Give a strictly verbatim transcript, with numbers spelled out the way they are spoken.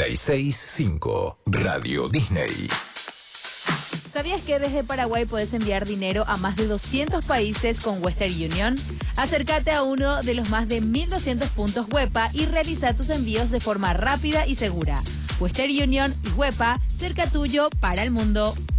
noventa y seis punto cinco Radio Disney. ¿Sabías que desde Paraguay puedes enviar dinero a más de doscientos países con Western Union? Acércate a uno de los más de mil doscientos puntos Huepa y realiza tus envíos de forma rápida y segura. Western Union y Huepa, cerca tuyo para el mundo.